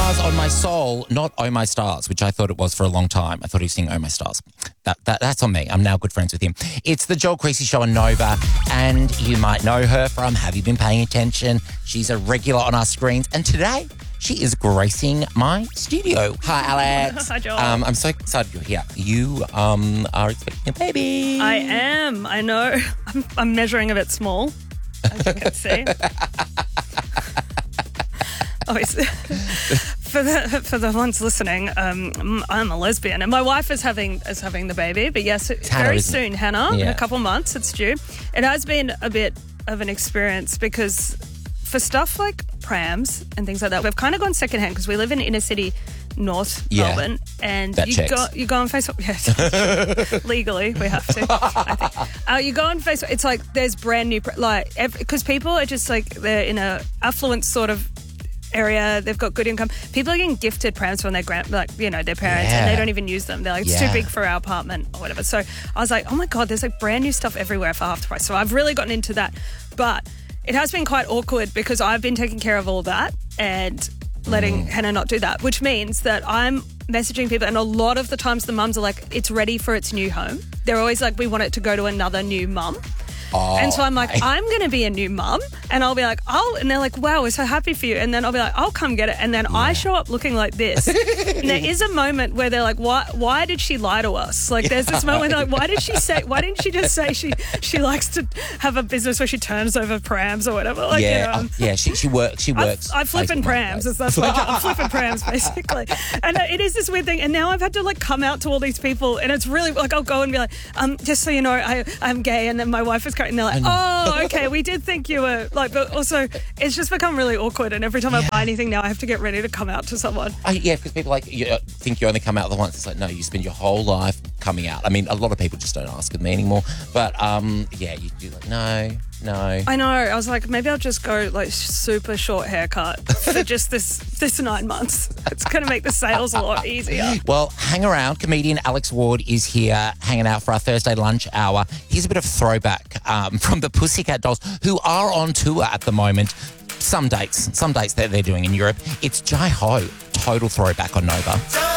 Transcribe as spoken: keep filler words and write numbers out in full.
Stars on My Soul, not Oh My Stars, which I thought it was for a long time. I thought he was singing Oh My Stars. That, that That's on me. I'm now good friends with him. It's the Joel Creasy Show on Nova, and you might know her from Have You Been Paying Attention? She's a regular on our screens, and today she is gracing my studio. Hi, Alex. Hi, Joel. Um, I'm so excited you're here. You um, are expecting a baby. I am. I know. I'm, I'm measuring a bit small, as you can see. Obviously, for the for the ones listening, um, I'm a lesbian, and my wife is having is having the baby. But yes, Hannah, very isn't soon, it? Hannah. In Yeah. a couple months, it's due. It has been a bit of an experience because for stuff like prams and things like that, we've kind of gone secondhand because we live in inner city North Yeah. Melbourne, and That you checks. go you go on Facebook. Yes, legally we have to. I think. Uh, you go on Facebook. It's like there's brand new pr- like because people are just like they're in a affluent sort of area, they've got good income. People are getting gifted prams from their grand, like you know, their parents, Yeah. and they don't even use them. They're like, it's Yeah. too big for our apartment or whatever. So I was like, oh my god, there's like brand new stuff everywhere for half the price. So I've really gotten into that, but it has been quite awkward because I've been taking care of all that and letting Mm. Hannah not do that, which means that I'm messaging people, and a lot of the times the mums are like, it's ready for its new home. They're always like, we want it to go to another new mum. Oh, And so I'm like, okay. I'm going to be a new mum. And I'll be like, oh, and they're like, wow, we're so happy for you. And then I'll be like, I'll come get it. And then I show up looking like this. And there is a moment where they're like, why Why did she lie to us? Like, there's this moment where they're like, why did she say, why didn't she just say she she likes to have a business where she turns over prams or whatever? Like, yeah, you know, um, yeah. She she works. She works. I flipping Facebook prams. Marketplace. That's my job. I'm flipping prams, basically. And uh, it is this weird thing. And now I've had to like come out to all these people, and it's really like I'll go and be like, um, just so you know, I I'm gay, and then my wife is current, and they're like, oh, okay, we did think you were like, but also it's just become really awkward. And every time I buy anything now, I have to get ready to come out to someone. Oh, yeah, because people like you uh, think you only come out the once. It's like, no, you spend your whole life coming out. I mean, a lot of people just don't ask with me anymore. But um, yeah, you do like, no, no. I know. I was like, maybe I'll just go like super short haircut for just this this nine months. It's going to make the sales a lot easier. Well, hang around. Comedian Alex Ward is here hanging out for our Thursday lunch hour. Here's a bit of throwback um, from the Pussycat Dolls, who are on tour at the moment. Some dates, some dates that they're doing in Europe. It's Jai Ho, total throwback on Nova.